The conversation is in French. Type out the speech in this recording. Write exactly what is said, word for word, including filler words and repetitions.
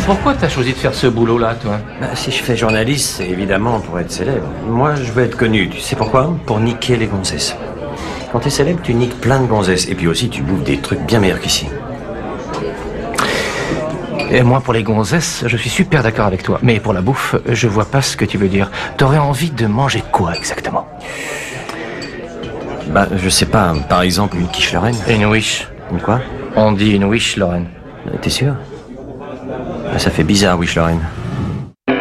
pourquoi t'as choisi de faire ce boulot-là, toi? Bah, si je fais journaliste, c'est évidemment pour être célèbre. Moi, je veux être connu. Tu sais pourquoi? Pour niquer les gonzesses. Quand t'es célèbre, tu niques plein de gonzesses. Et puis aussi, tu bouffes des trucs bien meilleurs qu'ici. Et moi, pour les gonzesses, je suis super d'accord avec toi. Mais pour la bouffe, je vois pas ce que tu veux dire. T'aurais envie de manger quoi, exactement? Bah, je sais pas. Par exemple, une quiche Lorraine. Une wish. Une quoi? On dit une wish, Lorraine. T'es sûr? Bah, ça fait bizarre, wish Lorraine.